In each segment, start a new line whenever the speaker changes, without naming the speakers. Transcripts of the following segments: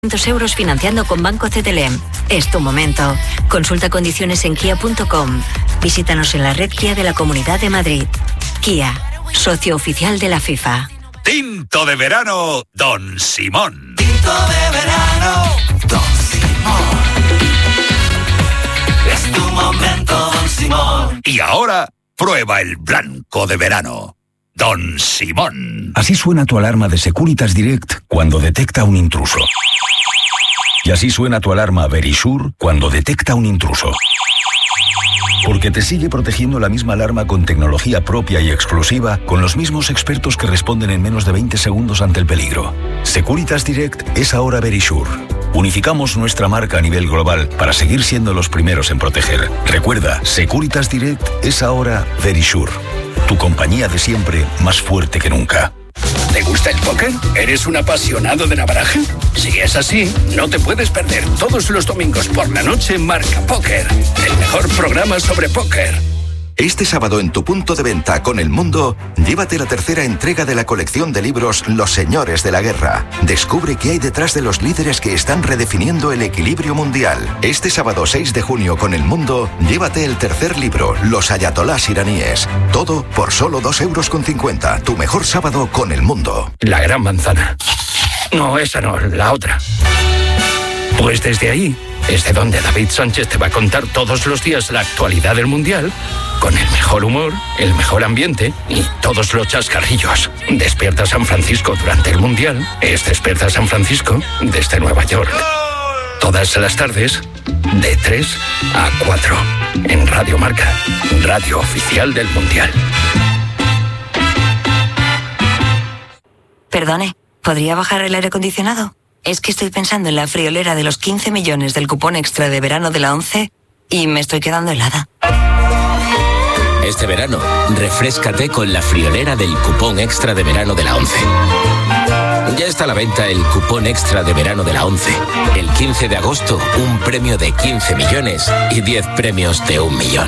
€500 financiando con Banco CTLM. Es tu momento. Consulta condiciones en kia.com. Visítanos en la red Kia de la Comunidad de Madrid. Kia, socio oficial de la FIFA.
Tinto de verano, Don Simón.
Tinto de verano, Don Simón. Es tu momento, Don Simón.
Y ahora, prueba el blanco de verano, Don Simón.
Así suena tu alarma de Securitas Direct cuando detecta un intruso. Y así suena tu alarma Verisure cuando detecta un intruso. Porque te sigue protegiendo la misma alarma con tecnología propia y exclusiva, con los mismos expertos que responden en menos de 20 segundos ante el peligro. Securitas Direct es ahora Verisure. Unificamos nuestra marca a nivel global para seguir siendo los primeros en proteger. Recuerda, Securitas Direct es ahora Verisure. Tu compañía de siempre, más fuerte que nunca.
¿Te gusta el póker? ¿Eres un apasionado de la baraja? Si es así, no te puedes perder todos los domingos por la noche Marca Póker, el mejor programa sobre póker.
Este sábado en tu punto de venta con El Mundo, llévate la tercera entrega de la colección de libros Los Señores de la Guerra. Descubre qué hay detrás de los líderes que están redefiniendo el equilibrio mundial. Este sábado 6 de junio con El Mundo, llévate el tercer libro, Los Ayatolás iraníes. Todo por solo €2,50. Tu mejor sábado con El Mundo.
La Gran Manzana. No, esa no, la otra. Pues desde ahí, es de donde David Sánchez te va a contar todos los días la actualidad del Mundial, con el mejor humor, el mejor ambiente y todos los chascarrillos. Despierta San Francisco durante el Mundial es Despierta San Francisco desde Nueva York. Todas las tardes, de 3 a 4, en Radio Marca, radio oficial del Mundial.
Perdone, ¿podría bajar el aire acondicionado? Es que estoy pensando en la friolera de los 15 millones del cupón extra de verano de la 11 y me estoy quedando helada.
Este verano, refréscate con la friolera del cupón extra de verano de la 11. Ya está a la venta el cupón extra de verano de la 11. El 15 de agosto, un premio de 15 millones y 10 premios de 1 millón.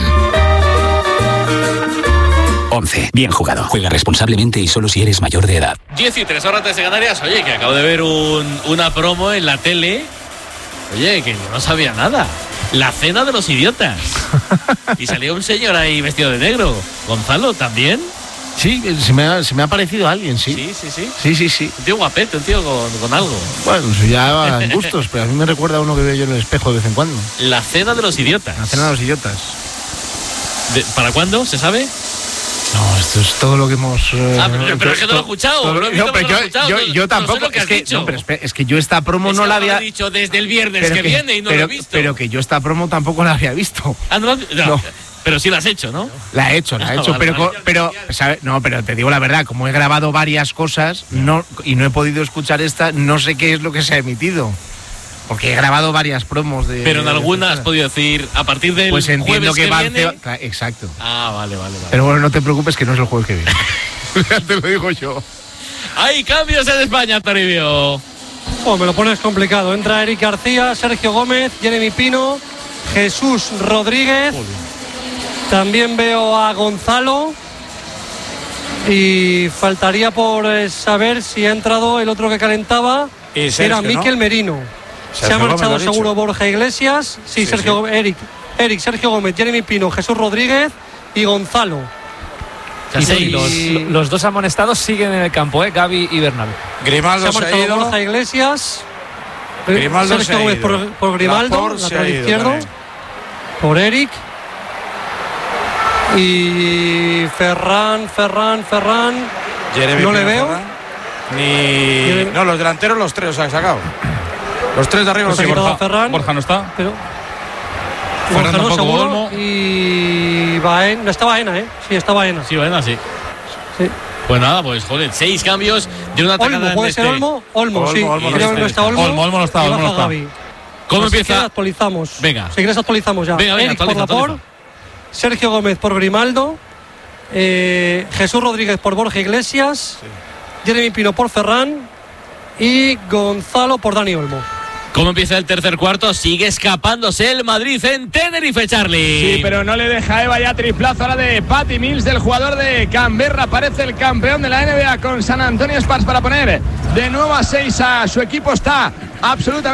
11. Bien jugado. Juega responsablemente y solo si eres mayor de edad.
13 horas de Canarias. Oye, que acabo de ver una promo en la tele. Oye, que yo no sabía nada. La cena de los idiotas. Y salió un señor ahí vestido de negro. Gonzalo, ¿también?
Sí, se me ha parecido alguien, sí. Sí.
Un tío guapete, un tío con algo.
Bueno, eso ya va en gustos, pero a mí me recuerda a uno que veo yo en el espejo de vez en cuando.
La cena de los idiotas.
La cena de los idiotas.
¿Para cuándo? ¿Se sabe?
No, esto es todo lo que hemos...
pero es que no lo he escuchado.
Yo tampoco.
No sé lo que
pero es que yo esta promo no la había...
dicho desde el viernes que viene y no lo he visto.
Pero que yo esta promo tampoco la había visto.
No. Pero sí la has hecho, ¿no?
La he hecho, pero ¿sabes? No, pero te digo la verdad, como he grabado varias cosas y no he podido escuchar esta, no sé qué es lo que se ha emitido. Porque he grabado varias promos de...
Pero en alguna has podido decir, a partir del
pues entiendo
jueves
que
viene...
Exacto.
Vale.
Pero bueno, no te preocupes que no es el jueves que viene. Ya te lo digo yo.
Hay cambios en España, Toribio.
Me lo pones complicado. Entra Eric García, Sergio Gómez, Jeremy Pino, Jesús Rodríguez. También veo a Gonzalo. Y faltaría por saber si ha entrado el otro que calentaba. Sergio, era Mikel Merino. Se ha marchado seguro Borja Iglesias. Sí, Sergio Gómez, Eric, Sergio Gómez, Jeremy Pino, Jesús Rodríguez y Gonzalo.
Los dos amonestados siguen en el campo, Gavi y Bernal.
Grimaldo se ha marchado Borja Iglesias. Sergio Gómez por Grimaldo, lateral izquierdo. Por Eric. Y Ferran.
Jeremy
no le
Pino,
veo.
No, los delanteros, los tres los ha sacado. Los tres de arriba los ha
quitado Ferran.
Borja no está.
Pero
Borja
no,
tampoco,
seguro.
Olmo.
Y Baena. No está Baena, Sí, está Baena.
Sí, Baena, sí. Pues nada, pues joder, 6 cambios de una atacada.
¿Olmo puede ser Olmo? Olmo, sí. No está Olmo.
Olmo no está.
¿Cómo empieza?
Actualizamos.
Venga.
Si quieres actualizamos ya.
Venga,
Eric por Laporte, Sergio Gómez por Grimaldo, Jesús Rodríguez por Borja Iglesias, Jeremy Pino por Ferran y Gonzalo por Dani Olmo.
¿Cómo empieza el tercer cuarto? Sigue escapándose el Madrid en Tenerife, Charlie.
Sí, pero no le deja Eva ya triplazo ahora de Patty Mills, del jugador de Canberra. Parece el campeón de la NBA con San Antonio Spurs para poner de nuevo a 6 a su equipo. Está absolutamente